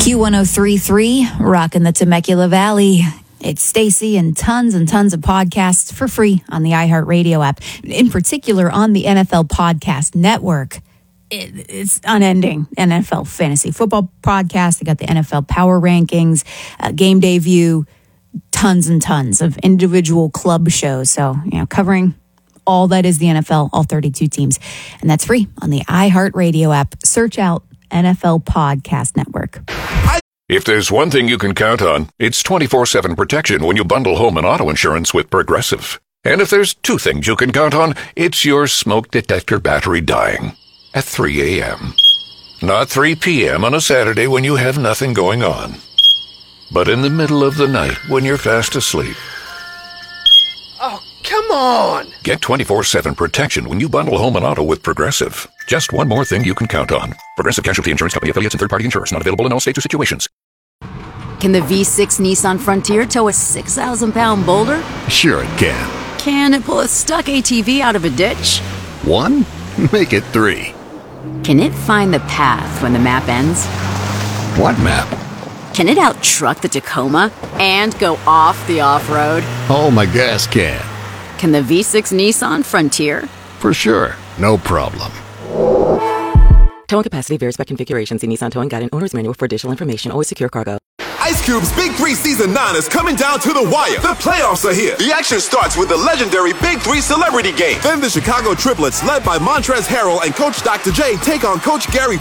Q1033, rocking the Temecula Valley. It's Stacy and tons of podcasts for free on the iHeartRadio app, in particular on the NFL Podcast Network. It's unending NFL fantasy football podcast. They got the NFL Power Rankings, Game Day View, tons and tons of individual club shows. So, covering all that is the NFL, all 32 teams. And that's free on the iHeartRadio app. Search out NFL Podcast Network. If there's one thing you can count on, it's 24/7 protection when you bundle home and auto insurance with Progressive. And if there's two things you can count on, it's your smoke detector battery dying at 3 a.m. Not 3 p.m. on a Saturday when you have nothing going on, but in the middle of the night when you're fast asleep. Oh, come on! Get 24/7 protection when you bundle home and auto with Progressive. Just one more thing you can count on. Progressive Casualty Insurance Company, affiliates, and third-party insurers. Not available in all states or situations. Can the V6 Nissan Frontier tow a 6,000-pound boulder? Sure it can. Can it pull a stuck ATV out of a ditch? 1? Make it 3. Can it find the path when the map ends? What map? Can it out-truck the Tacoma and go off the off-road? Oh, my gas can. Can the V6 Nissan Frontier? For sure. No problem. Towing capacity varies by configuration. See Nissan Towing Guide and Owner's Manual for additional information. Always secure cargo. Ice Cube's Big 3 Season 9 is coming down to the wire. The playoffs are here. The action starts with the legendary Big 3 Celebrity Game. Then the Chicago Triplets, led by Montrezl Harrell and Coach Dr. J, take on Coach Gary